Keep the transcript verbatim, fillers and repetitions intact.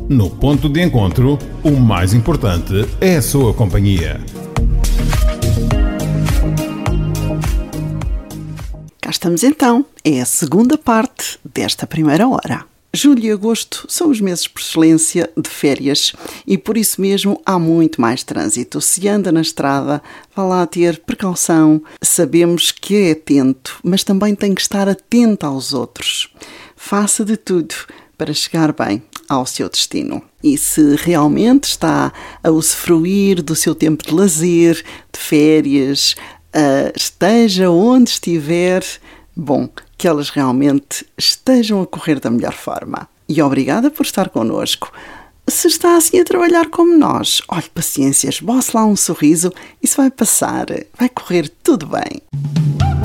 No ponto de encontro, o mais importante é a sua companhia. Cá estamos então, é a segunda parte desta primeira hora. Julho e agosto são os meses por excelência de férias e por isso mesmo há muito mais trânsito. Se anda na estrada, vá lá ter precaução. Sabemos que é atento, mas também tem que estar atento aos outros. Faça de tudo para chegar bem ao seu destino. E se realmente está a usufruir do seu tempo de lazer, de férias, Uh, esteja onde estiver, bom, que elas realmente estejam a correr da melhor forma. E obrigada por estar connosco. Se está assim a trabalhar como nós, olhe, paciência, esboce lá um sorriso, isso vai passar, vai correr tudo bem.